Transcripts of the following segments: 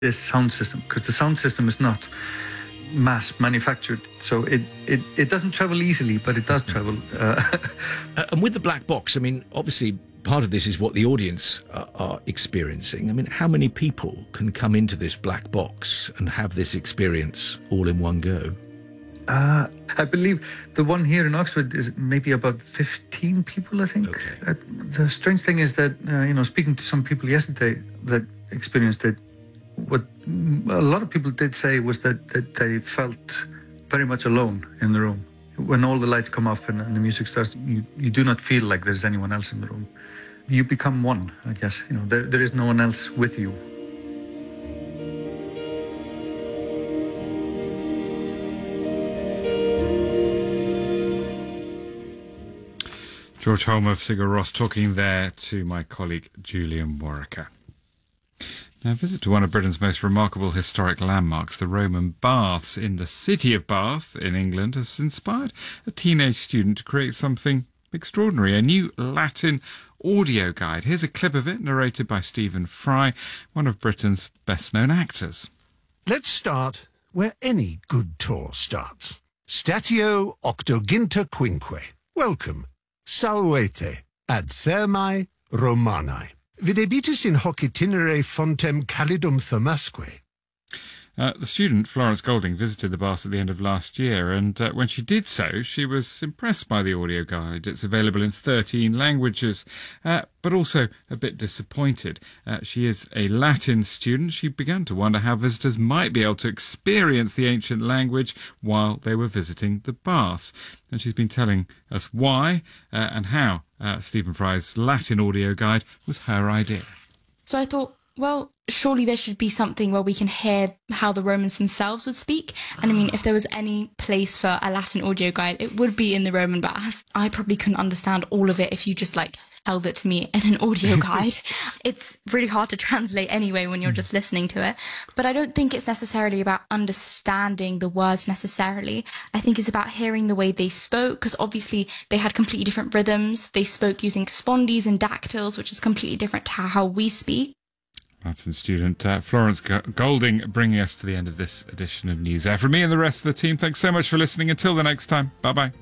this sound system, because the sound system is not mass manufactured, so it doesn't travel easily, but it does travel. And with the black box, I mean, obviously part of this is what the audience are experiencing. I mean, how many people can come into this black box and have this experience all in one go? I believe the one here in Oxford is maybe about 15 people, I think. Okay. The strange thing is that, speaking to some people yesterday that experienced it, what a lot of people did say was that they felt very much alone in the room. When all the lights come off and the music starts, you do not feel like there's anyone else in the room. You become one, I guess. There is no one else with you. George Holm of Sigur Rós talking there to my colleague Julian Warwicker. Now, a visit to one of Britain's most remarkable historic landmarks, the Roman Baths in the city of Bath in England, has inspired a teenage student to create something extraordinary, a new Latin audio guide. Here's a clip of it, narrated by Stephen Fry, one of Britain's best-known actors. Let's start where any good tour starts. Statio octoginta quinque. Welcome. Salvete ad thermae Romanae. Videbitis in hoc itinere fontem calidum thermasque. The student, Florence Golding, visited the baths at the end of last year, and when she did so, she was impressed by the audio guide. It's available in 13 languages, but also a bit disappointed. She is a Latin student. She began to wonder how visitors might be able to experience the ancient language while they were visiting the baths. And she's been telling us why and how Stephen Fry's Latin audio guide was her idea. So I thought, well, surely there should be something where we can hear how the Romans themselves would speak. And I mean, if there was any place for a Latin audio guide, it would be in the Roman baths. I probably couldn't understand all of it if you just held it to me in an audio guide. It's really hard to translate anyway when you're just listening to it. But I don't think it's necessarily about understanding the words necessarily. I think it's about hearing the way they spoke, because obviously they had completely different rhythms. They spoke using spondies and dactyls, which is completely different to how we speak. Latin student Florence Golding bringing us to the end of this edition of News Air. From me and the rest of the team, thanks so much for listening. Until the next time, bye-bye.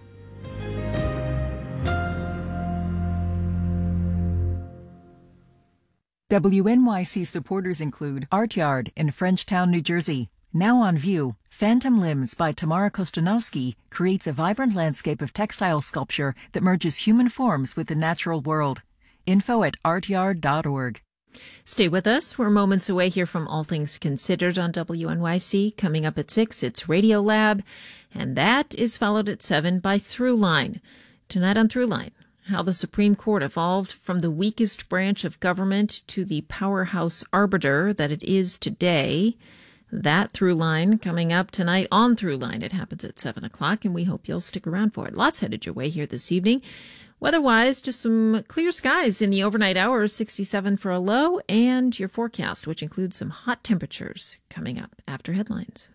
WNYC supporters include Art Yard in Frenchtown, New Jersey. Now on view, Phantom Limbs by Tamara Kostanowski creates a vibrant landscape of textile sculpture that merges human forms with the natural world. Info at artyard.org. Stay with us. We're moments away here from All Things Considered on WNYC. Coming up at 6, it's Radio Lab, and that is followed at 7 by Throughline. Tonight on Throughline, how the Supreme Court evolved from the weakest branch of government to the powerhouse arbiter that it is today. That Throughline coming up tonight on Throughline. It happens at 7 o'clock, and we hope you'll stick around for it. Lots headed your way here this evening. Weather-wise, just some clear skies in the overnight hours, 67 for a low, and your forecast, which includes some hot temperatures coming up after headlines.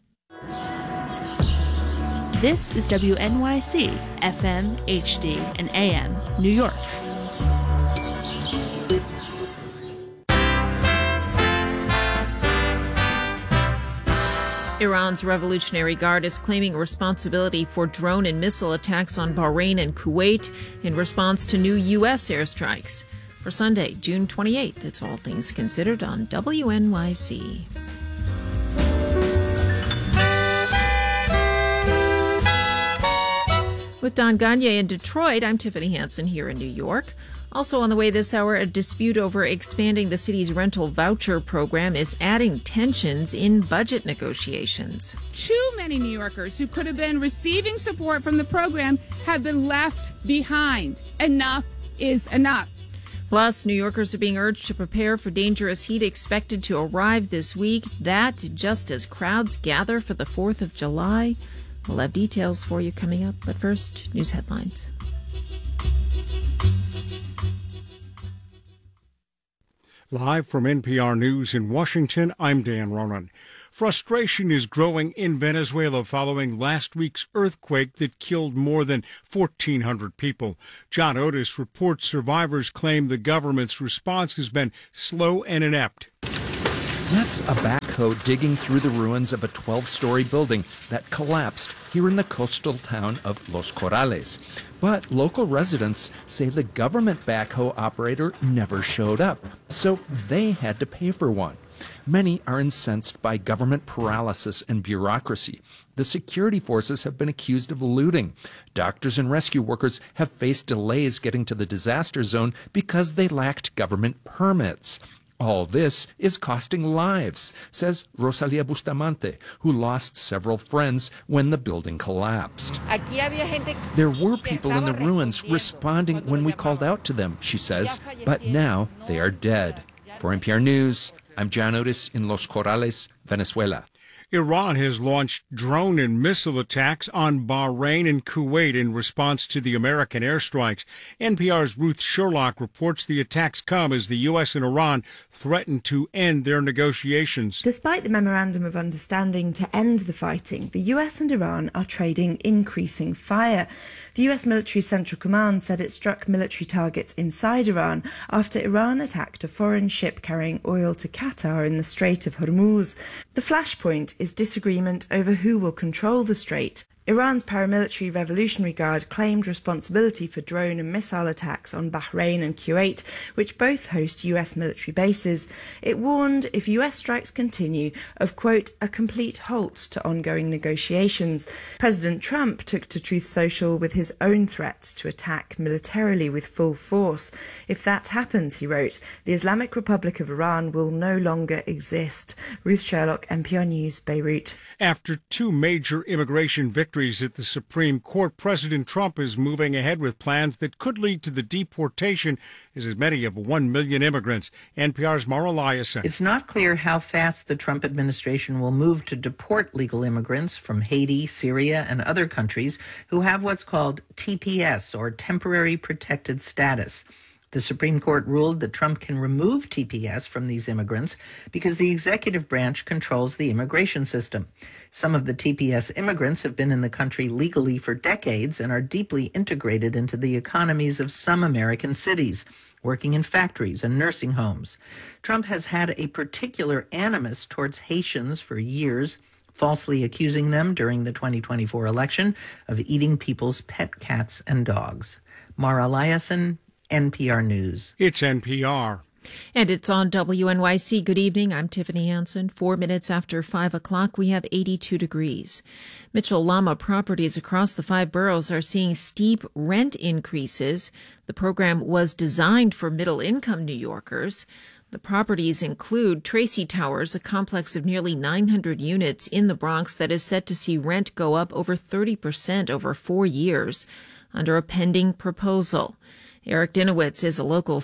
This is WNYC, FM, HD, and AM, New York. Iran's Revolutionary Guard is claiming responsibility for drone and missile attacks on Bahrain and Kuwait in response to new U.S. airstrikes. For Sunday, June 28th, it's All Things Considered on WNYC. With Don Gagne in Detroit, I'm Tiffany Hansen here in New York. Also on the way this hour, a dispute over expanding the city's rental voucher program is adding tensions in budget negotiations. Too many New Yorkers who could have been receiving support from the program have been left behind. Enough is enough. Plus, New Yorkers are being urged to prepare for dangerous heat expected to arrive this week. That just as crowds gather for the 4th of July. We'll have details for you coming up. But first, news headlines. Live from NPR News in Washington, I'm Dan Ronan. Frustration is growing in Venezuela following last week's earthquake that killed more than 1,400 people. John Otis reports survivors claim the government's response has been slow and inept. That's a backhoe digging through the ruins of a 12-story building that collapsed here in the coastal town of Los Corrales. But local residents say the government backhoe operator never showed up, so they had to pay for one. Many are incensed by government paralysis and bureaucracy. The security forces have been accused of looting. Doctors and rescue workers have faced delays getting to the disaster zone because they lacked government permits. All this is costing lives, says Rosalia Bustamante, who lost several friends when the building collapsed. There were people in the ruins responding when we called out to them, she says, but now they are dead. For NPR News, I'm John Otis in Los Corrales, Venezuela. Iran has launched drone and missile attacks on Bahrain and Kuwait in response to the American airstrikes. NPR's Ruth Sherlock reports the attacks come as the U.S. and Iran threaten to end their negotiations. Despite the memorandum of understanding to end the fighting, the U.S. and Iran are trading increasing fire. The U.S. Military Central Command said it struck military targets inside Iran after Iran attacked a foreign ship carrying oil to Qatar in the Strait of Hormuz. The flashpoint is disagreement over who will control the strait. Iran's paramilitary Revolutionary Guard claimed responsibility for drone and missile attacks on Bahrain and Kuwait, which both host US military bases. It warned if US strikes continue of, quote, a complete halt to ongoing negotiations. President Trump took to Truth Social with his own threats to attack militarily with full force. If that happens, he wrote, the Islamic Republic of Iran will no longer exist. Ruth Sherlock, NPR News, Beirut. After two major immigration victories at the Supreme Court, President Trump is moving ahead with plans that could lead to the deportation of as many of 1 million immigrants. NPR's Mara Liasson. It's not clear how fast the Trump administration will move to deport legal immigrants from Haiti, Syria, and other countries who have what's called TPS, or Temporary Protected Status. The Supreme Court ruled that Trump can remove TPS from these immigrants because the executive branch controls the immigration system. Some of the TPS immigrants have been in the country legally for decades and are deeply integrated into the economies of some American cities, working in factories and nursing homes. Trump has had a particular animus towards Haitians for years, falsely accusing them during the 2024 election of eating people's pet cats and dogs. Mara Liasson, NPR News. It's NPR. And it's on WNYC. Good evening. I'm Tiffany Hansen. 4 minutes after 5 o'clock, we have 82 degrees. Mitchell Lama properties across the 5 boroughs are seeing steep rent increases. The program was designed for middle-income New Yorkers. The properties include Tracy Towers, a complex of nearly 900 units in the Bronx that is set to see rent go up over 30% over 4 years under a pending proposal. Eric Dinowitz is a local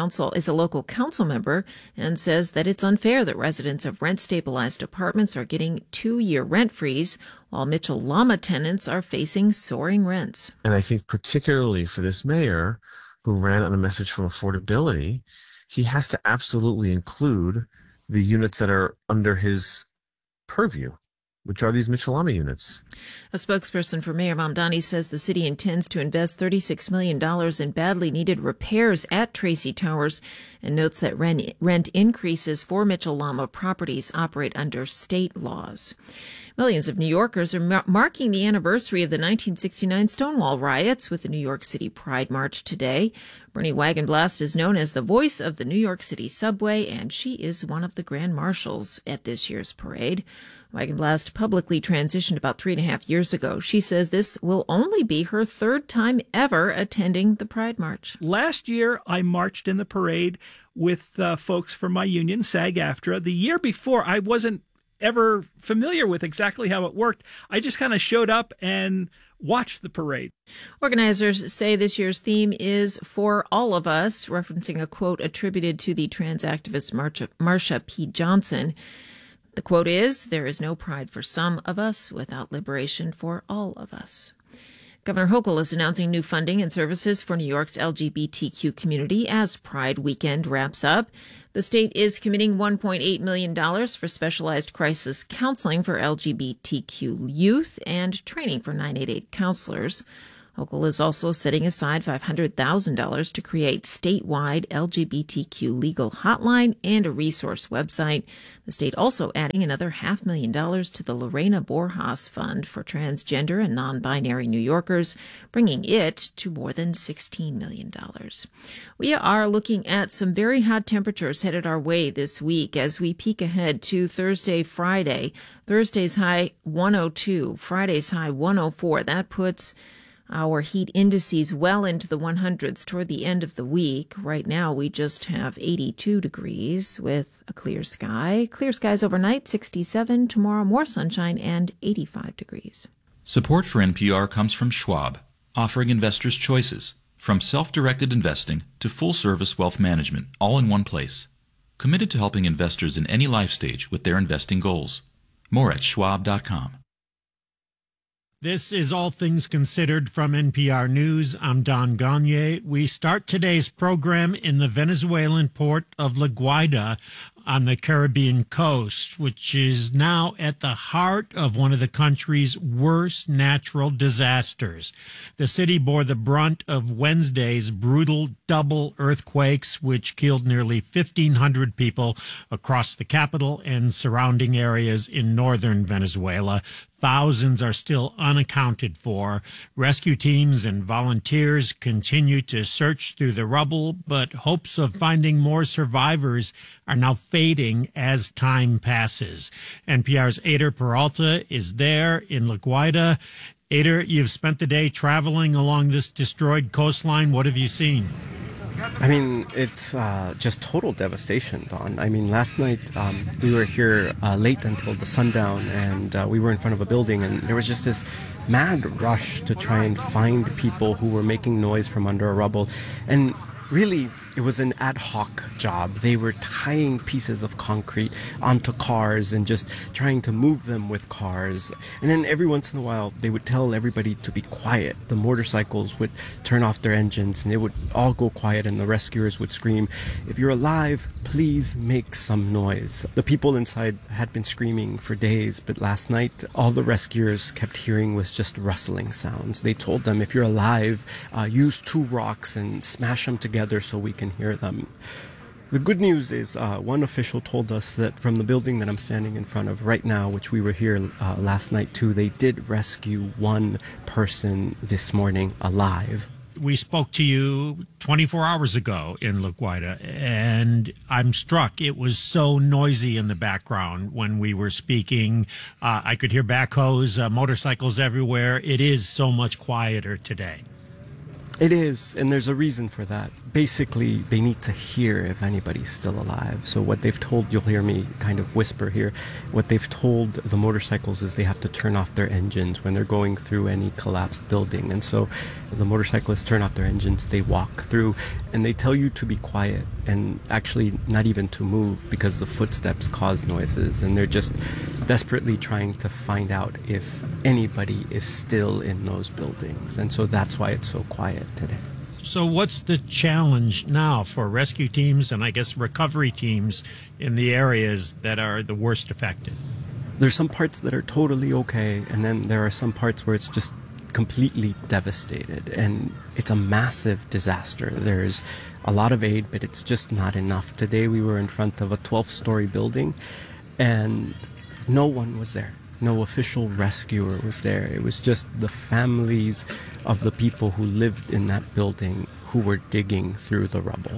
council member and says that it's unfair that residents of rent-stabilized apartments are getting 2-year rent freeze while Mitchell Lama tenants are facing soaring rents. And I think particularly for this mayor who ran on a message from affordability, he has to absolutely include the units that are under his purview, which are these Mitchell Lama units. A spokesperson for Mayor Mamdani says the city intends to invest $36 million in badly needed repairs at Tracy Towers and notes that rent increases for Mitchell Lama properties operate under state laws. Millions of New Yorkers are marking the anniversary of the 1969 Stonewall riots with the New York City Pride March today. Bernie Wagenblast is known as the voice of the New York City subway, and she is one of the grand marshals at this year's parade. Wagenblast publicly transitioned about 3.5 years ago. She says this will only be her 3rd time ever attending the Pride March. Last year, I marched in the parade with folks from my union, SAG-AFTRA. The year before, I wasn't ever familiar with exactly how it worked. I just kind of showed up and watched the parade. Organizers say this year's theme is For All of Us, referencing a quote attributed to the trans activist Marsha P. Johnson. The quote is, "There is no pride for some of us without liberation for all of us." Governor Hochul is announcing new funding and services for New York's LGBTQ community as Pride weekend wraps up. The state is committing $1.8 million for specialized crisis counseling for LGBTQ youth and training for 988 counselors. Hochul is also setting aside $500,000 to create statewide LGBTQ legal hotline and a resource website. The state also adding another $500,000 to the Lorena Borjas Fund for transgender and non-binary New Yorkers, bringing it to more than $16 million. We are looking at some very hot temperatures headed our way this week as we peek ahead to Thursday, Friday. Thursday's high 102, Friday's high 104. That puts our heat indices well into the 100s toward the end of the week. Right now, we just have 82 degrees with a clear sky. Clear skies overnight, 67. Tomorrow, more sunshine and 85 degrees. Support for NPR comes from Schwab, offering investors choices, from self-directed investing to full-service wealth management, all in one place. Committed to helping investors in any life stage with their investing goals. More at schwab.com. This is All Things Considered from NPR News. I'm Don Gagné. We start today's program in the Venezuelan port of La Guaira on the Caribbean coast, which is now at the heart of one of the country's worst natural disasters. The city bore the brunt of Wednesday's brutal double earthquakes, which killed nearly 1,500 people across the capital and surrounding areas in northern Venezuela. Thousands are still unaccounted for. Rescue teams and volunteers continue to search through the rubble, but hopes of finding more survivors are now fading as time passes. NPR's Eder Peralta is there in La Guaira. Eder, you've spent the day traveling along this destroyed coastline. What have you seen? I mean, it's just total devastation, Don. I mean, last night we were here late until the sundown, and we were in front of a building, and there was just this mad rush to try and find people who were making noise from under a rubble. And really, it was an ad hoc job. They were tying pieces of concrete onto cars and just trying to move them with cars. And then every once in a while, they would tell everybody to be quiet. The motorcycles would turn off their engines and they would all go quiet, and the rescuers would scream, "If you're alive, please make some noise." The people inside had been screaming for days, but last night, all the rescuers kept hearing was just rustling sounds. They told them, if you're alive, use 2 rocks and smash them together so we can hear them. The good news is one official told us that from the building that I'm standing in front of right now, which we were here last night too, they did rescue 1 person this morning alive. We spoke to you 24 hours ago in La Guaira, and I'm struck. It was so noisy in the background when we were speaking. I could hear backhoes, motorcycles everywhere. It is so much quieter today. It is, and there's a reason for that. Basically, they need to hear if anybody's still alive. So what they've told, you'll hear me kind of whisper here, what they've told the motorcycles is they have to turn off their engines when they're going through any collapsed building. And so the motorcyclists turn off their engines, they walk through, and they tell you to be quiet and actually not even to move because the footsteps cause noises. And they're just desperately trying to find out if anybody is still in those buildings. And so that's why it's so quiet today. So what's the challenge now for rescue teams and I guess recovery teams in the areas that are the worst affected? There's some parts that are totally okay, and then there are some parts where it's just completely devastated, and it's a massive disaster. There's a lot of aid, but it's just not enough. Today we were in front of a 12-story building, and no one was there. No official rescuer was there. It was just the families of the people who lived in that building who were digging through the rubble.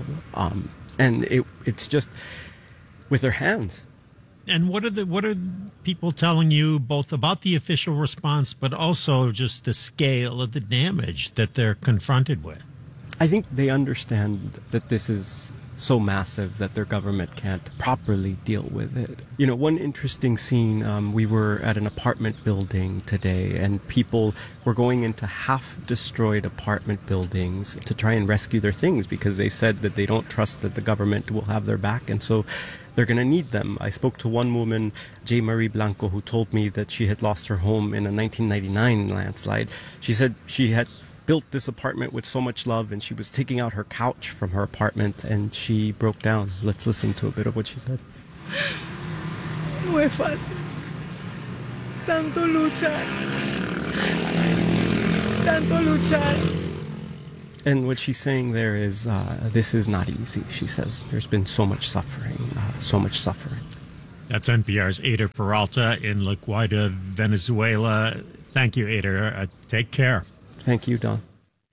And it's just with their hands. And what are people telling you both about the official response, but also just the scale of the damage that they're confronted with? I think they understand that this is so massive that their government can't properly deal with it. You know, one interesting scene, we were at an apartment building today, and people were going into half-destroyed apartment buildings to try and rescue their things because they said that they don't trust that the government will have their back, and so they're going to need them. I spoke to one woman, J. Marie Blanco, who told me that she had lost her home in a 1999 landslide. She said she had built this apartment with so much love, and she was taking out her couch from her apartment, and she broke down. Let's listen to a bit of what she said. No es fácil. Tanto luchar. tanto luchar. And what she's saying there is, this is not easy. She says there's been so much suffering, so much suffering. That's NPR's Ada Peralta in La Guaira, Venezuela. Thank you, Ada. Take care. Thank you, Don.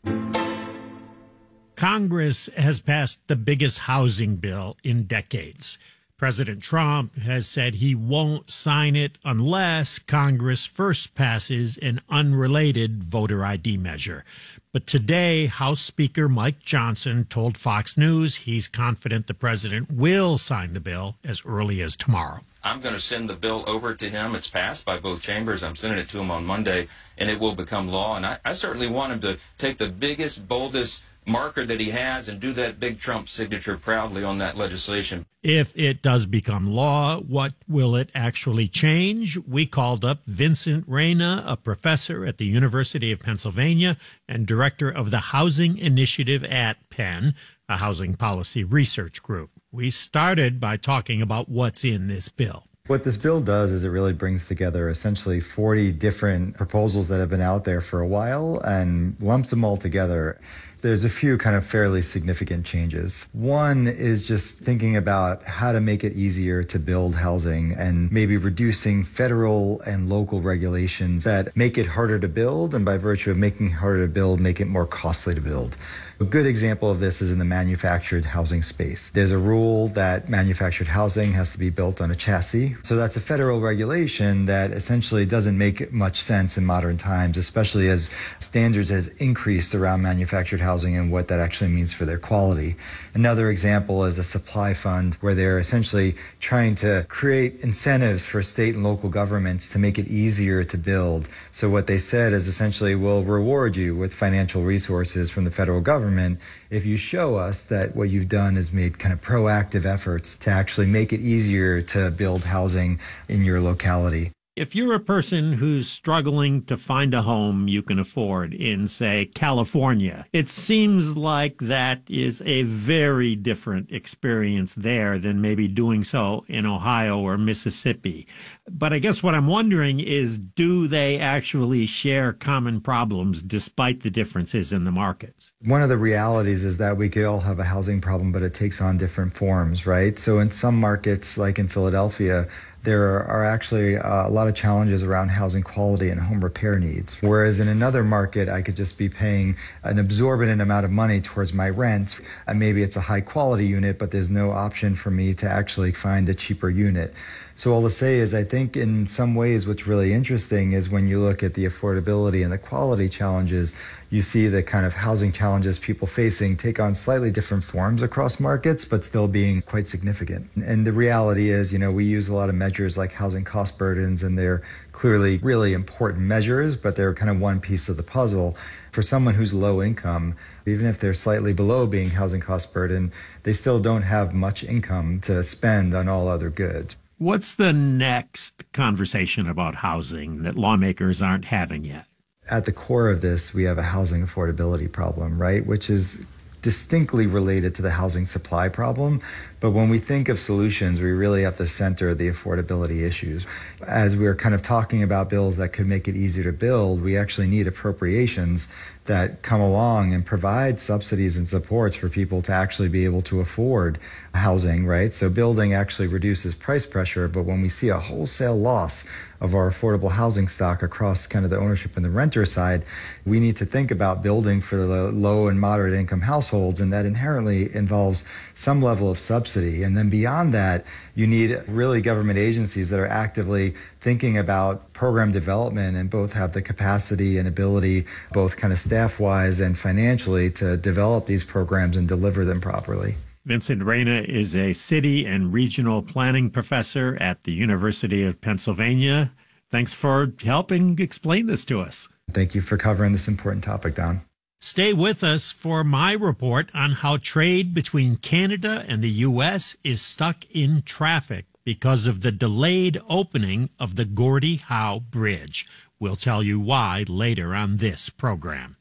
Congress has passed the biggest housing bill in decades. President Trump has said he won't sign it unless Congress first passes an unrelated voter ID measure. But today, House Speaker Mike Johnson told Fox News he's confident the president will sign the bill as early as tomorrow. I'm going to send the bill over to him. It's passed by both chambers. I'm sending it to him on Monday, and it will become law. And I certainly want him to take the biggest, boldest marker that he has and do that big Trump signature proudly on that legislation. If it does become law, what will it actually change? We called up Vincent Reyna, a professor at the University of Pennsylvania and director of the Housing Initiative at Penn, a housing policy research group. We started by talking about what's in this bill. What this bill does is it really brings together essentially 40 different proposals that have been out there for a while and lumps them all together. There's a few kind of fairly significant changes. One is just thinking about how to make it easier to build housing and maybe reducing federal and local regulations that make it harder to build, and by virtue of making it harder to build, make it more costly to build. A good example of this is in the manufactured housing space. There's a rule that manufactured housing has to be built on a chassis. So that's a federal regulation that essentially doesn't make much sense in modern times, especially as standards has increased around manufactured housing and what that actually means for their quality. Another example is a supply fund where they're essentially trying to create incentives for state and local governments to make it easier to build. So what they said is essentially we'll reward you with financial resources from the federal government if you show us that what you've done is made kind of proactive efforts to actually make it easier to build housing in your locality. If you're a person who's struggling to find a home you can afford in, say, California, it seems like that is a very different experience there than maybe doing so in Ohio or Mississippi. But I guess what I'm wondering is, do they actually share common problems despite the differences in the markets? One of the realities is that we could all have a housing problem, but it takes on different forms, right? So in some markets, like in Philadelphia, there are actually a lot of challenges around housing quality and home repair needs. Whereas in another market, I could just be paying an exorbitant amount of money towards my rent. And maybe it's a high quality unit, but there's no option for me to actually find a cheaper unit. So all to say is I think in some ways what's really interesting is when you look at the affordability and the quality challenges, you see the kind of housing challenges people facing take on slightly different forms across markets, but still being quite significant. And the reality is, we use a lot of measures like housing cost burdens, and they're clearly really important measures, but they're kind of one piece of the puzzle. For someone who's low income, even if they're slightly below being housing cost burden, they still don't have much income to spend on all other goods. What's the next conversation about housing that lawmakers aren't having yet? At the core of this, we have a housing affordability problem, right? Which is distinctly related to the housing supply problem. But when we think of solutions, we really have to center the affordability issues. As we're kind of talking about bills that could make it easier to build, we actually need appropriations that come along and provide subsidies and supports for people to actually be able to afford housing, right? So building actually reduces price pressure, but when we see a wholesale loss of our affordable housing stock across kind of the ownership and the renter side, we need to think about building for the low and moderate income households, and that inherently involves some level of subsidy. And then beyond that, you need really government agencies that are actively thinking about program development and both have the capacity and ability, both kind of staff-wise and financially, to develop these programs and deliver them properly. Vincent Reyna is a city and regional planning professor at the University of Pennsylvania. Thanks for helping explain this to us. Thank you for covering this important topic, Don. Stay with us for my report on how trade between Canada and the U.S. is stuck in traffic because of the delayed opening of the Gordie Howe Bridge. We'll tell you why later on this program.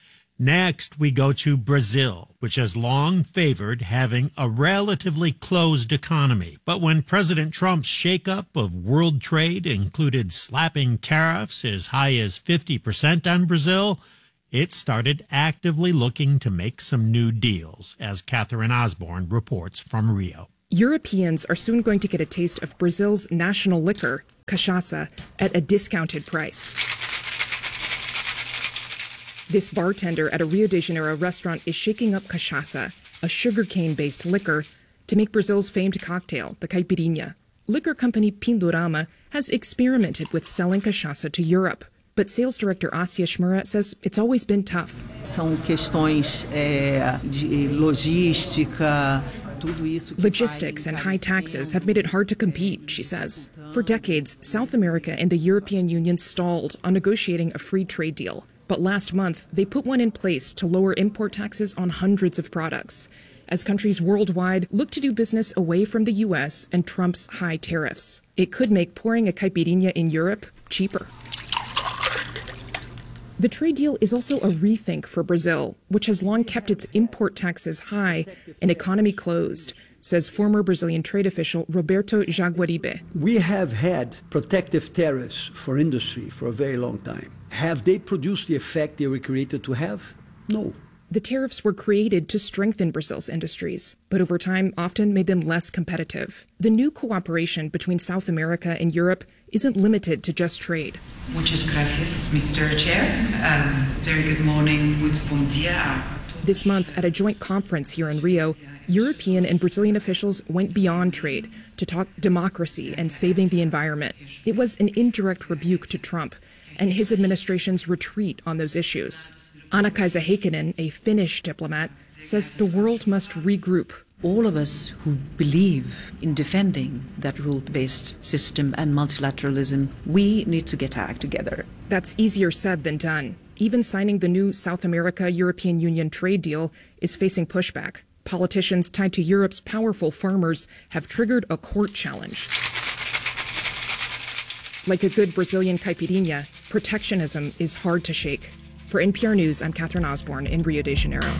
Next, we go to Brazil, which has long favored having a relatively closed economy. But when President Trump's shakeup of world trade included slapping tariffs as high as 50% on Brazil, it started actively looking to make some new deals, as Catherine Osborne reports from Rio. Europeans are soon going to get a taste of Brazil's national liquor, cachaça, at a discounted price. This bartender at a Rio de Janeiro restaurant is shaking up cachaça, a sugarcane-based liquor, to make Brazil's famed cocktail, the caipirinha. Liquor company Pindorama has experimented with selling cachaça to Europe, but sales director Assia Shmura says it's always been tough. São questões de logística. Logistics and high taxes have made it hard to compete, she says. For decades, South America and the European Union stalled on negotiating a free trade deal. But last month, they put one in place to lower import taxes on hundreds of products, as countries worldwide look to do business away from the U.S. and Trump's high tariffs. It could make pouring a caipirinha in Europe cheaper. The trade deal is also a rethink for Brazil, which has long kept its import taxes high and economy closed, says former Brazilian trade official Roberto Jaguaribe. We have had protective tariffs for industry for a very long time. Have they produced the effect they were created to have? No. The tariffs were created to strengthen Brazil's industries, but over time often made them less competitive. The new cooperation between South America and Europe isn't limited to just trade. Muchas gracias, Mr. Chair. Very good morning. Muito bom dia. This month, at a joint conference here in Rio, European and Brazilian officials went beyond trade to talk democracy and saving the environment. It was an indirect rebuke to Trump and his administration's retreat on those issues. Anna-Kaisa Heikkinen, a Finnish diplomat, says the world must regroup. All of us who believe in defending that rule-based system and multilateralism, we need to get our act together. That's easier said than done. Even signing the new South America-European Union trade deal is facing pushback. Politicians tied to Europe's powerful farmers have triggered a court challenge. Like a good Brazilian caipirinha, protectionism is hard to shake. For NPR News, I'm Catherine Osborne in Rio de Janeiro.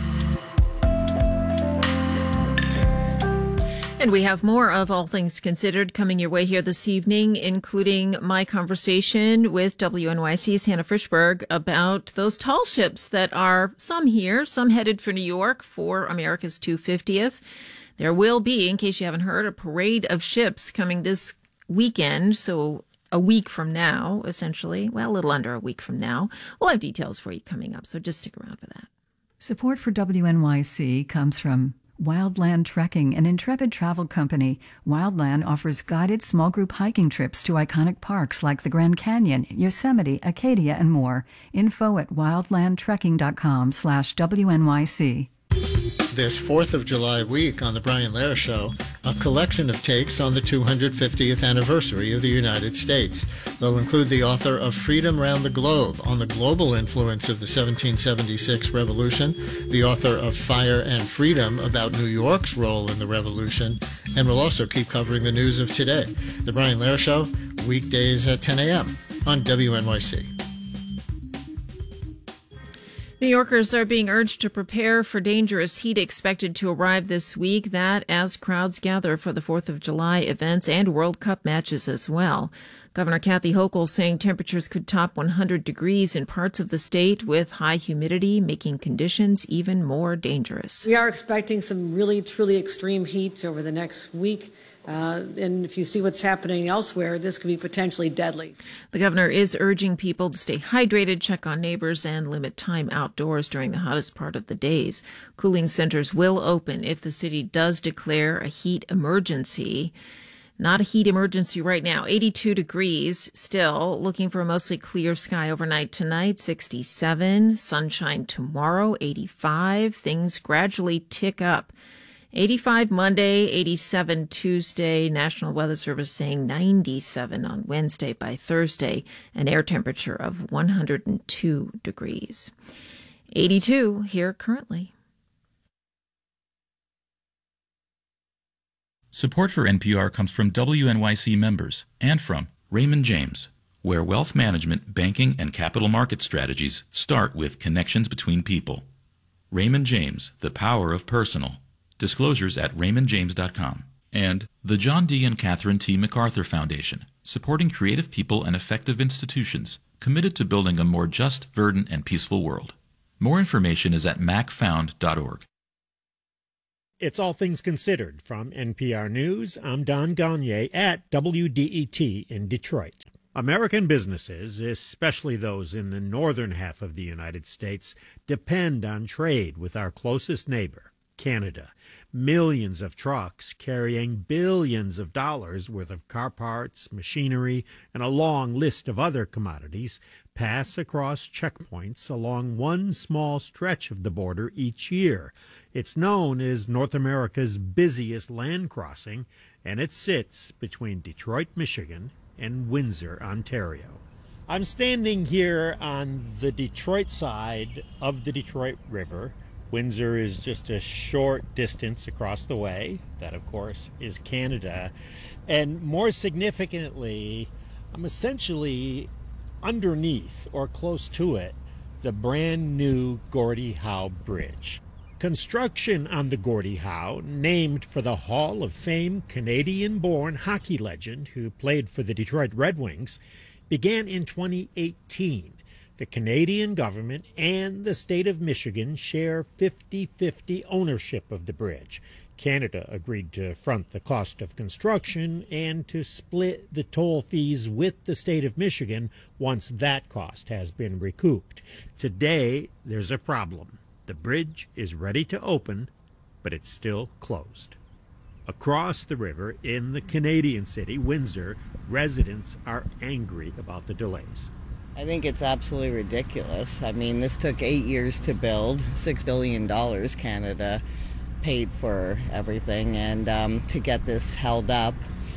And we have more of All Things Considered coming your way here this evening, including my conversation with WNYC's Hannah Frischberg about those tall ships that are some here, some headed for New York for America's 250th. There will be, in case you haven't heard, a parade of ships coming this weekend, so a week from now, essentially. Well, a little under a week from now. We'll have details for you coming up, so just stick around for that. Support for WNYC comes from Wildland Trekking, an intrepid travel company. Wildland offers guided small group hiking trips to iconic parks like the Grand Canyon, Yosemite, Acadia, and more. Info at wildlandtrekking.com/WNYC. This 4th of July week on The Brian Lehrer Show, a collection of takes on the 250th anniversary of the United States. They'll include the author of Freedom Round the Globe on the global influence of the 1776 Revolution, the author of Fire and Freedom about New York's role in the Revolution, and we'll also keep covering the news of today. The Brian Lehrer Show, weekdays at 10 a.m. on WNYC. New Yorkers are being urged to prepare for dangerous heat expected to arrive this week, that as crowds gather for the 4th of July events and World Cup matches as well. Governor Kathy Hochul saying temperatures could top 100 degrees in parts of the state, with high humidity making conditions even more dangerous. We are expecting some really, truly extreme heat over the next week. And if you see what's happening elsewhere, this could be potentially deadly. The governor is urging people to stay hydrated, check on neighbors, and limit time outdoors during the hottest part of the days. Cooling centers will open if the city does declare a heat emergency. Not a heat emergency right now. 82 degrees still. Looking for a mostly clear sky overnight tonight. 67. Sunshine tomorrow. 85. Things gradually tick up. 85 Monday, 87 Tuesday. National Weather Service saying 97 on Wednesday. By Thursday, an air temperature of 102 degrees. 82 here currently. Support for NPR comes from WNYC members and from Raymond James, where wealth management, banking, and capital market strategies start with connections between people. Raymond James, the power of personal. Disclosures at raymondjames.com. And the John D. and Catherine T. MacArthur Foundation, supporting creative people and effective institutions committed to building a more just, verdant, and peaceful world. More information is at macfound.org. It's All Things Considered from NPR News. I'm Don Gagne at WDET in Detroit. American businesses, especially those in the northern half of the United States, depend on trade with our closest neighbor, Canada. Millions of trucks carrying billions of dollars worth of car parts, machinery, and a long list of other commodities pass across checkpoints along one small stretch of the border each year. It's known as North America's busiest land crossing, and it sits between Detroit, Michigan, and Windsor, Ontario. I'm standing here on the Detroit side of the Detroit River. Windsor is just a short distance across the way. That, of course, is Canada. And more significantly, I'm essentially underneath or close to it, the brand new Gordie Howe Bridge. Construction on the Gordie Howe, named for the Hall of Fame Canadian-born hockey legend who played for the Detroit Red Wings, began in 2018. The Canadian government and the state of Michigan share 50-50 ownership of the bridge. Canada agreed to front the cost of construction and to split the toll fees with the state of Michigan once that cost has been recouped. Today, there's a problem. The bridge is ready to open, but it's still closed. Across the river in the Canadian city, Windsor, residents are angry about the delays. I think it's absolutely ridiculous. I mean, this took 8 years to build, $6 billion Canada paid for everything, and to get this held up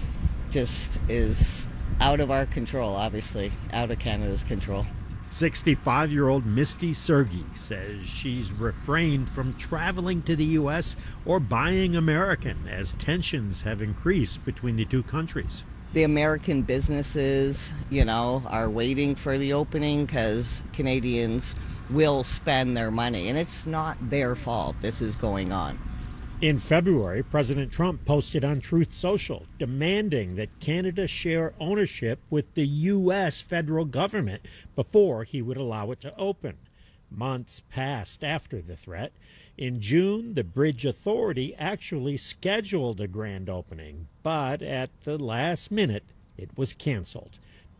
just is out of our control, obviously, out of Canada's control. 65-year-old Misty Sergi says she's refrained from traveling to the U.S. or buying American as tensions have increased between the two countries. The American businesses, are waiting for the opening because Canadians will spend their money, and it's not their fault this is going on. In February, President Trump posted on Truth Social demanding that Canada share ownership with the U.S. federal government before he would allow it to open. Months passed after the threat. In June, the Bridge Authority actually scheduled a grand opening, but at the last minute, it was canceled.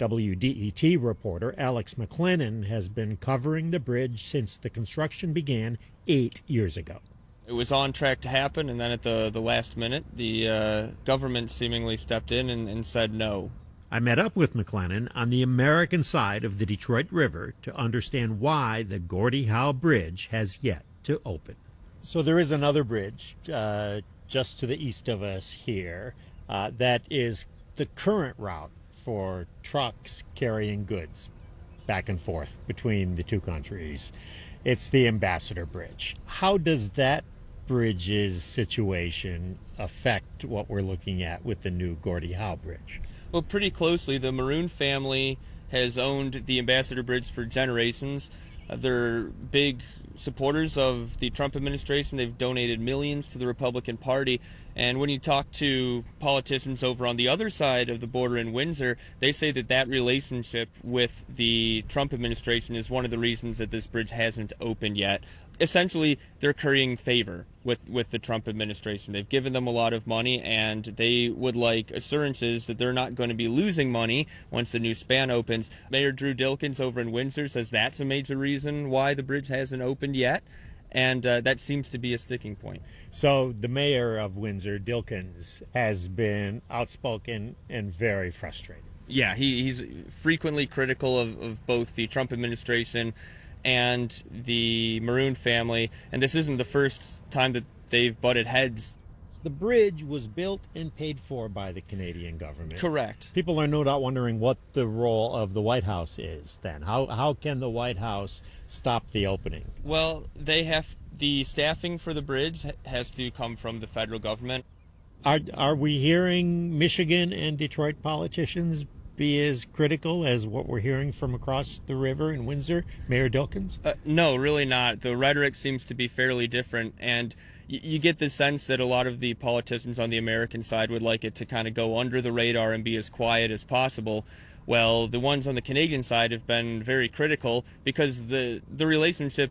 WDET reporter Alex McLennan has been covering the bridge since the construction began 8 years ago. It was on track to happen, and then at the last minute, the government seemingly stepped in and said no. I met up with McLennan on the American side of the Detroit River to understand why the Gordie Howe Bridge has yet to open. So there is another bridge just to the east of us here that is the current route for trucks carrying goods back and forth between the two countries. It's the Ambassador Bridge. How does that bridge's situation affect what we're looking at with the new Gordie Howe Bridge? Well, pretty closely. The Maroon family has owned the Ambassador Bridge for generations. They're big supporters of the Trump administration. They've donated millions to the Republican Party. And when you talk to politicians over on the other side of the border in Windsor, they say that relationship with the Trump administration is one of the reasons that this bridge hasn't opened yet. Essentially, they're currying favor with the Trump administration. They've given them a lot of money, and they would like assurances that they're not going to be losing money once the new span opens. Mayor Drew Dilkens over in Windsor says that's a major reason why the bridge hasn't opened yet, and that seems to be a sticking point. So the mayor of Windsor, Dilkens, has been outspoken and very frustrated. Yeah, he's frequently critical of both the Trump administration and the Maroon family, and this isn't the first time that they've butted heads. The bridge was built and paid for by the Canadian government. Correct. People are no doubt wondering what the role of the White House is then. How can the White House stop the opening? Well, the staffing for the bridge has to come from the federal government. Are we hearing Michigan and Detroit politicians be as critical as what we're hearing from across the river in Windsor, Mayor Dilkens? No, really not. The rhetoric seems to be fairly different, and you get the sense that a lot of the politicians on the American side would like it to kind of go under the radar and be as quiet as possible. Well, the ones on the Canadian side have been very critical because the relationship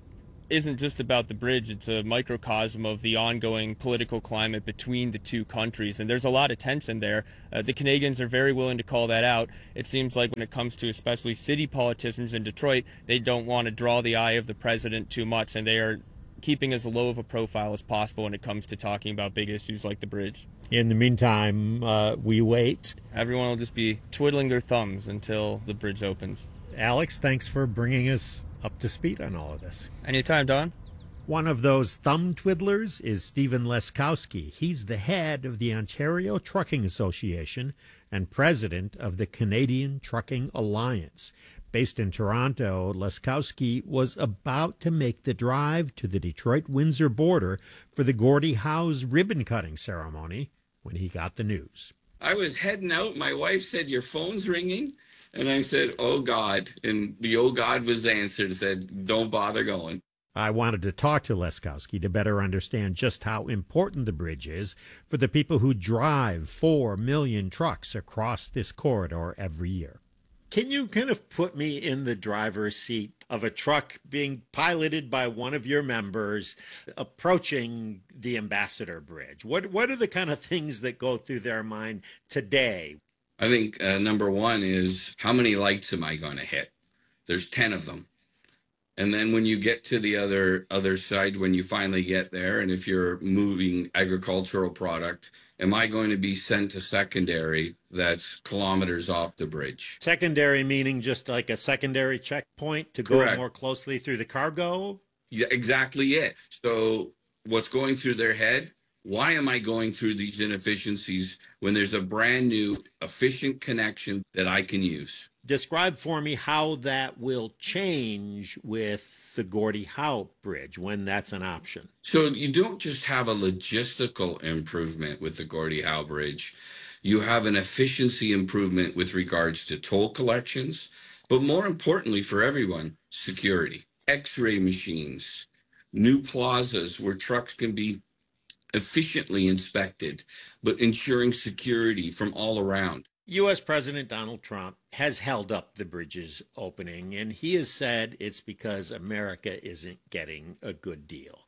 isn't just about the bridge. It's a microcosm of the ongoing political climate between the two countries, and there's a lot of tension there. The Canadians are very willing to call that out. It seems like when it comes to especially city politicians in Detroit, they don't want to draw the eye of the president too much, and they are keeping as low of a profile as possible when it comes to talking about big issues like the bridge. In the meantime, we wait. Everyone will just be twiddling their thumbs until the bridge opens. Alex, thanks for bringing us up to speed on all of this. Anytime, Don. One of those thumb twiddlers is Stephen Leskowski. He's the head of the Ontario Trucking Association and president of the Canadian Trucking Alliance. Based in Toronto, Leskowski was about to make the drive to the Detroit-Windsor border for the Gordie Howe's ribbon-cutting ceremony when he got the news. I was heading out. My wife said, "Your phone's ringing." And I said, "Oh, God." And the "oh, God" was answered and said, "Don't bother going." I wanted to talk to Leskowski to better understand just how important the bridge is for the people who drive 4 million trucks across this corridor every year. Can you kind of put me in the driver's seat of a truck being piloted by one of your members approaching the Ambassador Bridge? What are the kind of things that go through their mind today? I think number one is, how many lights am I going to hit? There's 10 of them. And then when you get to the other side, when you finally get there, and if you're moving agricultural product, am I going to be sent to secondary that's kilometers off the bridge? Secondary meaning just like a secondary checkpoint to go Correct. more closely through the cargo? Yeah, exactly it. So what's going through their head? Why am I going through these inefficiencies when there's a brand new efficient connection that I can use? Describe for me how that will change with the Gordie Howe Bridge when that's an option. So you don't just have a logistical improvement with the Gordie Howe Bridge. You have an efficiency improvement with regards to toll collections, but more importantly for everyone, security. X-ray machines, new plazas where trucks can be efficiently inspected, but ensuring security from all around. U.S. President Donald Trump has held up the bridge's opening, and he has said it's because America isn't getting a good deal.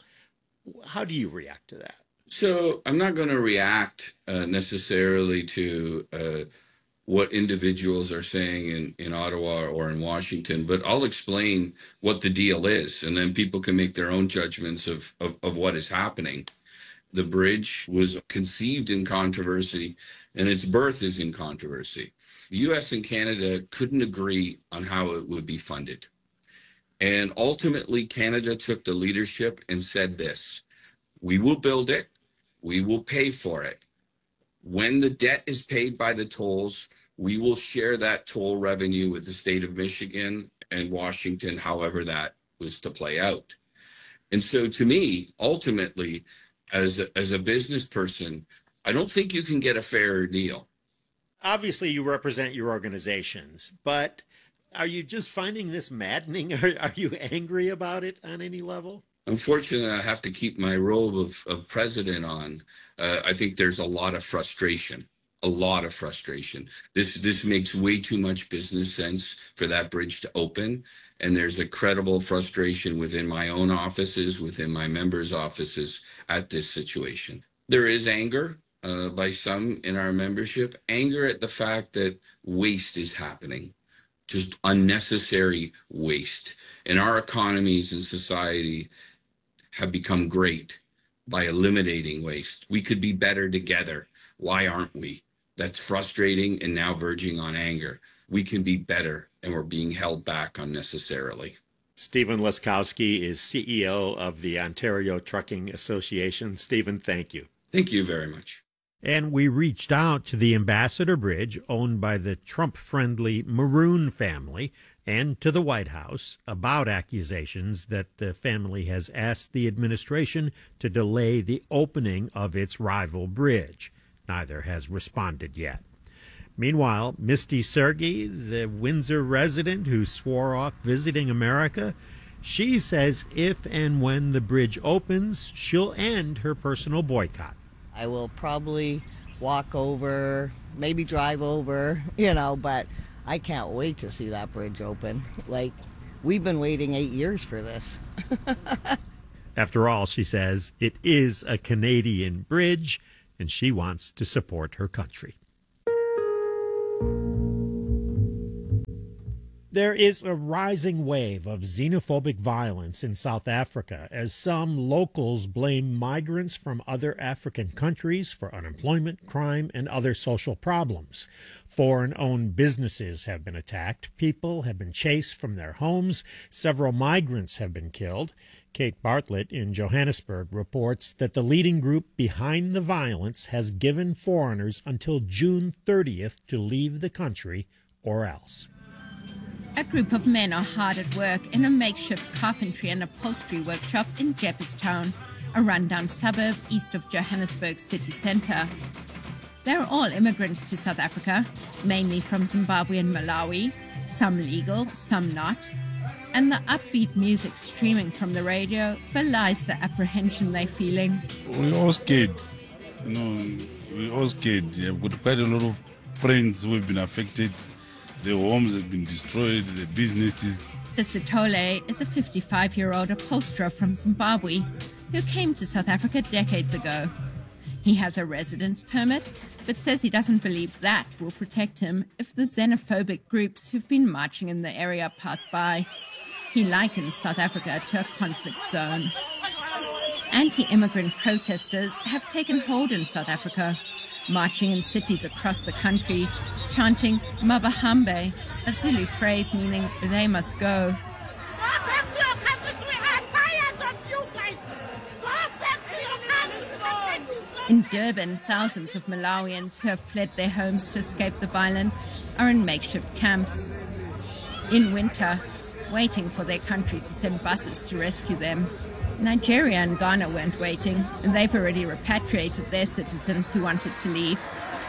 How do you react to that? So I'm not going to react necessarily to what individuals are saying in Ottawa or in Washington, but I'll explain what the deal is, and then people can make their own judgments of what is happening. The bridge was conceived in controversy, and its birth is in controversy. The U.S. and Canada couldn't agree on how it would be funded. And ultimately, Canada took the leadership and said this: we will build it, we will pay for it. When the debt is paid by the tolls, we will share that toll revenue with the state of Michigan and Washington, however that was to play out. And so to me, ultimately, as a business person, I don't think you can get a fairer deal. Obviously, you represent your organizations, but are you just finding this maddening? Are you angry about it on any level? Unfortunately, I have to keep my robe of president on. I think there's a lot of frustration. This makes way too much business sense for that bridge to open. And there's a credible frustration within my own offices, within my members' offices at this situation. There is anger by some in our membership, anger at the fact that waste is happening, just unnecessary waste. And our economies and society have become great by eliminating waste. We could be better together. Why aren't we? That's frustrating and now verging on anger. We can be better, and we're being held back unnecessarily. Stephen Leskowski is CEO of the Ontario Trucking Association. Stephen, thank you. Thank you very much. And we reached out to the Ambassador Bridge, owned by the Trump-friendly Maroon family, and to the White House about accusations that the family has asked the administration to delay the opening of its rival bridge. Neither has responded yet. Meanwhile, Misty Sergey, the Windsor resident who swore off visiting America, she says if and when the bridge opens, she'll end her personal boycott. I will probably walk over, maybe drive over, but I can't wait to see that bridge open. Like, we've been waiting 8 years for this. After all, she says, it is a Canadian bridge, and she wants to support her country. There is a rising wave of xenophobic violence in South Africa as some locals blame migrants from other African countries for unemployment, crime, and other social problems. Foreign-owned businesses have been attacked. People have been chased from their homes. Several migrants have been killed. Kate Bartlett in Johannesburg reports that the leading group behind the violence has given foreigners until June 30th to leave the country or else. A group of men are hard at work in a makeshift carpentry and upholstery workshop in Jeppestown, a rundown suburb east of Johannesburg's city centre. They're all immigrants to South Africa, mainly from Zimbabwe and Malawi, some legal, some not. And the upbeat music streaming from the radio belies the apprehension they're feeling. We're all scared. We're all scared. I've got quite a lot of friends who have been affected. Their homes have been destroyed, their businesses. Sitole is a 55-year-old upholsterer from Zimbabwe who came to South Africa decades ago. He has a residence permit, but says he doesn't believe that will protect him if the xenophobic groups who've been marching in the area pass by. He likens South Africa to a conflict zone. Anti-immigrant protesters have taken hold in South Africa, marching in cities across the country, chanting Mabahambe, a Zulu phrase meaning they must go. Go back to your countries, we are tired of you guys. Go back to your countries. In Durban, thousands of Malawians who have fled their homes to escape the violence are in makeshift camps. In winter, waiting for their country to send buses to rescue them. Nigeria and Ghana weren't waiting, and they've already repatriated their citizens who wanted to leave.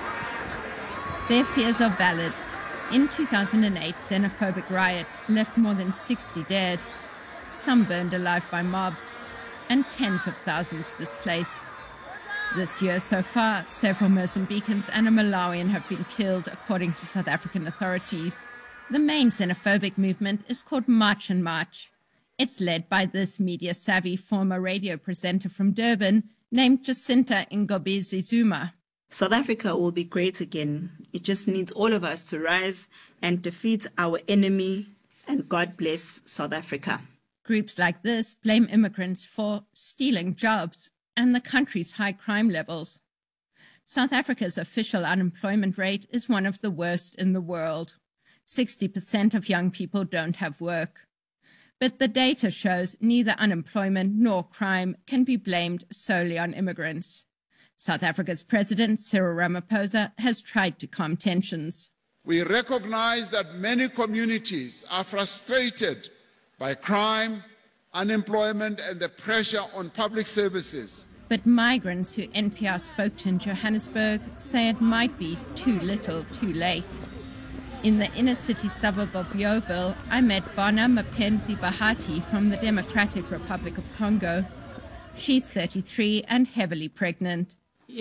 Their fears are valid. In 2008, xenophobic riots left more than 60 dead, some burned alive by mobs, and tens of thousands displaced. This year so far, several Mozambicans and a Malawian have been killed, according to South African authorities. The main xenophobic movement is called March and March. It's led by this media-savvy former radio presenter from Durban named Jacinta Ngobisi Zuma. South Africa will be great again. It just needs all of us to rise and defeat our enemy, and God bless South Africa. Groups like this blame immigrants for stealing jobs and the country's high crime levels. South Africa's official unemployment rate is one of the worst in the world. 60% of young people don't have work. But the data shows neither unemployment nor crime can be blamed solely on immigrants. South Africa's President, Cyril Ramaphosa, has tried to calm tensions. We recognize that many communities are frustrated by crime, unemployment, and the pressure on public services. But migrants who NPR spoke to in Johannesburg say it might be too little, too late. In the inner city suburb of Yeoville, I met Bona Mapenzi Bahati from the Democratic Republic of Congo. She's 33 and heavily pregnant.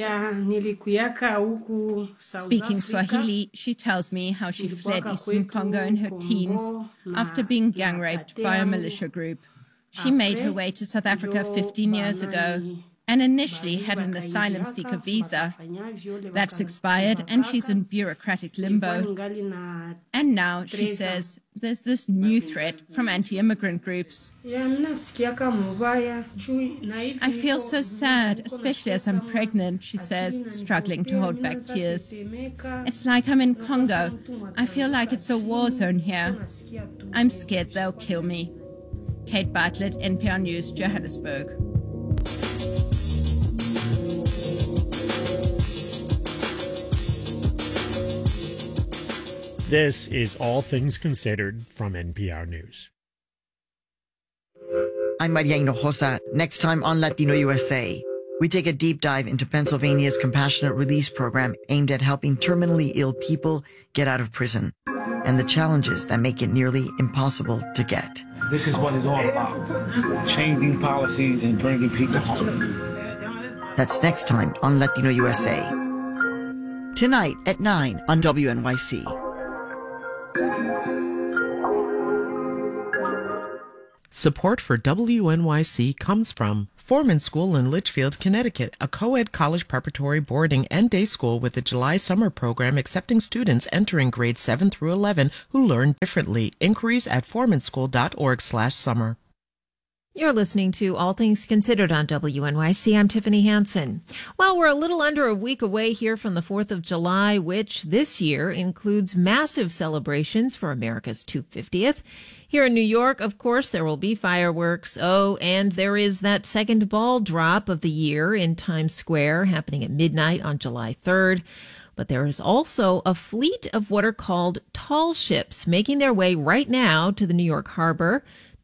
Speaking Swahili, she tells me how she fled Eastern Congo in her teens after being gang raped by a militia group. She made her way to South Africa 15 years ago and initially had an asylum seeker visa. That's expired and she's in bureaucratic limbo. And now, she says, there's this new threat from anti-immigrant groups. I feel so sad, especially as I'm pregnant, she says, struggling to hold back tears. It's like I'm in Congo. I feel like it's a war zone here. I'm scared they'll kill me. Kate Bartlett, NPR News, Johannesburg. This is All Things Considered from NPR News. I'm Maria Hinojosa. Next time on Latino USA, we take a deep dive into Pennsylvania's compassionate release program aimed at helping terminally ill people get out of prison and the challenges that make it nearly impossible to get. This is what it's all about, changing policies and bringing people home. That's next time on Latino USA. Tonight at 9 on WNYC. Support for WNYC comes from Foreman School in Litchfield, Connecticut, a co-ed college preparatory boarding and day school with a July summer program accepting students entering grades 7 through 11 who learn differently. Inquiries at formanschool.org/summer. You're listening to All Things Considered on WNYC. I'm Tiffany Hansen. Well, we're a little under a week away here from the 4th of July, which this year includes massive celebrations for America's 250th. Here in New York, of course, there will be fireworks. Oh, and there is that second ball drop of the year in Times Square happening at midnight on July 3rd. But there is also a fleet of what are called tall ships making their way right now to the New York harbor.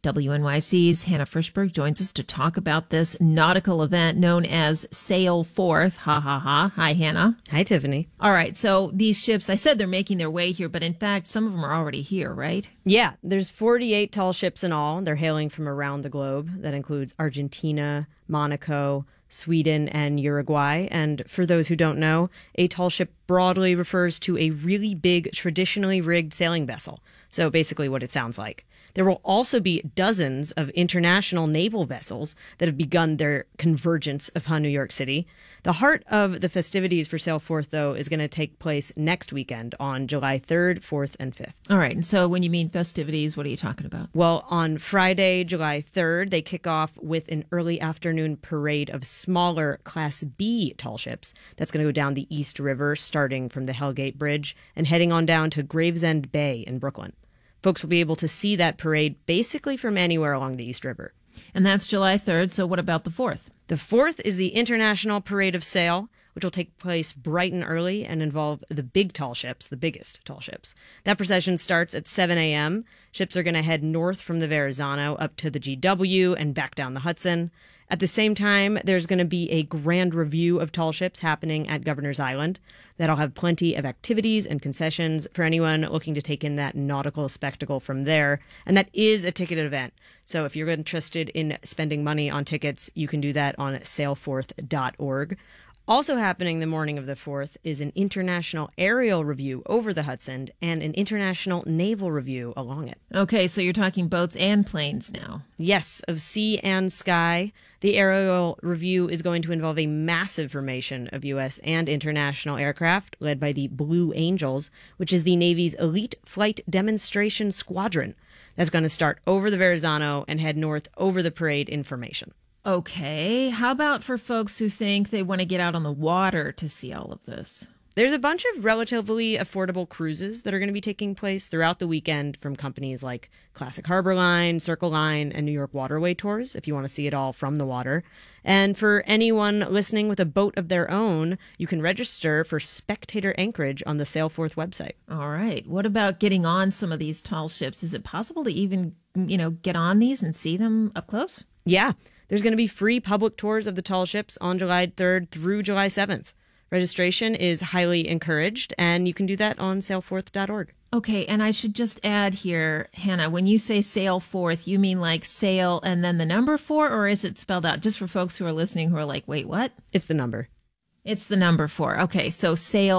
WNYC's Hannah Frischberg joins us to talk about this nautical event known as Sail Forth. Ha, ha, ha. Hi, Hannah. Hi, Tiffany. All right, so these ships, I said they're making their way here, but in fact, some of them are already here, right? Yeah, there's 48 tall ships in all. They're hailing from around the globe. That includes Argentina, Monaco, Sweden, and Uruguay. And for those who don't know, a tall ship broadly refers to a really big, traditionally rigged sailing vessel. So basically what it sounds like. There will also be dozens of international naval vessels that have begun their convergence upon New York City. The heart of the festivities for Sail Forth, though, is going to take place next weekend on July 3rd, 4th, and 5th. All right. And so when you mean festivities, what are you talking about? Well, on Friday, July 3rd, they kick off with an early afternoon parade of smaller Class B tall ships. That's going to go down the East River, starting from the Hellgate Bridge and heading on down to Gravesend Bay in Brooklyn. Folks will be able to see that parade basically from anywhere along the East River. And that's July 3rd, so what about the 4th? The 4th is the International Parade of Sail, which will take place bright and early and involve the big tall ships, the biggest tall ships. That procession starts at 7 a.m. Ships are going to head north from the Verrazano up to the GW and back down the Hudson. At the same time, there's going to be a grand review of tall ships happening at Governor's Island. That'll have plenty of activities and concessions for anyone looking to take in that nautical spectacle from there. And that is a ticketed event. So if you're interested in spending money on tickets, you can do that on sailforth.org. Also happening the morning of the 4th is an international aerial review over the Hudson and an international naval review along it. Okay, so you're talking boats and planes now. Yes, of sea and sky. The aerial review is going to involve a massive formation of U.S. and international aircraft led by the Blue Angels, which is the Navy's elite flight demonstration squadron. That's going to start over the Verrazano and head north over the parade in formation. Okay. How about for folks who think they want to get out on the water to see all of this? There's a bunch of relatively affordable cruises that are going to be taking place throughout the weekend from companies like Classic Harbor Line, Circle Line, and New York Waterway Tours, if you want to see it all from the water. And for anyone listening with a boat of their own, you can register for Spectator Anchorage on the Sailforth website. All right. What about getting on some of these tall ships? Is it possible to even, get on these and see them up close? Yeah. There's going to be free public tours of the tall ships on July 3rd through July 7th. Registration is highly encouraged, and you can do that on sailforth.org. Okay, and I should just add here, Hannah, when you say Sail Forth, you mean like sail and then the number 4, or is it spelled out? Just for folks who are listening who are like, wait, what? It's the number. It's the number 4. Okay, so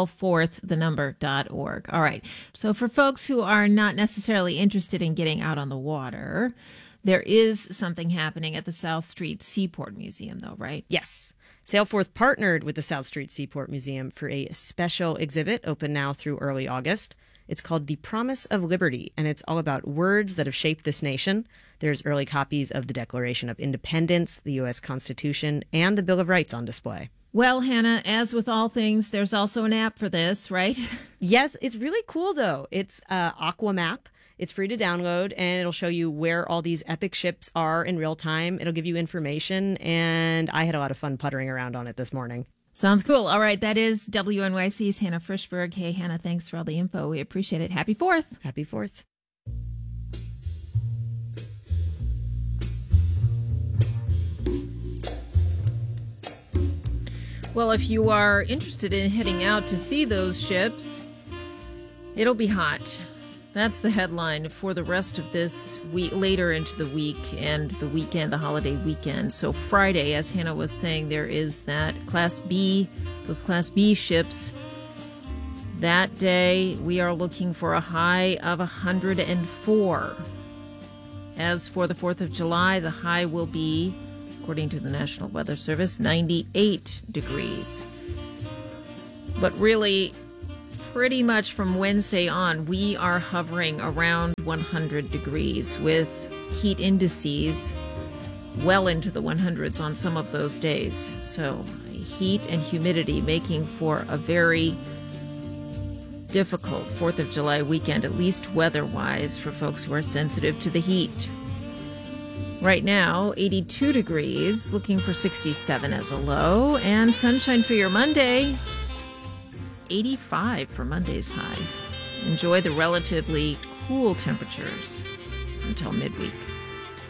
sailforth.org. All right. So for folks who are not necessarily interested in getting out on the water, there is something happening at the South Street Seaport Museum, though, right? Yes. Sailforth partnered with the South Street Seaport Museum for a special exhibit open now through early August. It's called The Promise of Liberty, and it's all about words that have shaped this nation. There's early copies of the Declaration of Independence, the U.S. Constitution, and the Bill of Rights on display. Well, Hannah, as with all things, there's also an app for this, right? Yes, it's really cool, though. It's Aquamap. It's free to download, and it'll show you where all these epic ships are in real time. It'll give you information, and I had a lot of fun puttering around on it this morning. Sounds cool. All right, that is WNYC's Hannah Frischberg. Hey, Hannah, thanks for all the info. We appreciate it. Happy 4th. Happy 4th. Well, if you are interested in heading out to see those ships, it'll be hot. That's the headline for the rest of this week, later into the week and the weekend, the holiday weekend. So Friday, as Hannah was saying, there is that Class B, those Class B ships. That day, we are looking for a high of 104. As for the 4th of July, the high will be, according to the National Weather Service, 98 degrees. But really, pretty much from Wednesday on, we are hovering around 100 degrees with heat indices well into the 100s on some of those days. So heat and humidity making for a very difficult 4th of July weekend, at least weather-wise, for folks who are sensitive to the heat. Right now, 82 degrees, looking for 67 as a low, and sunshine for your Monday, 85 for Monday's high. Enjoy the relatively cool temperatures until midweek.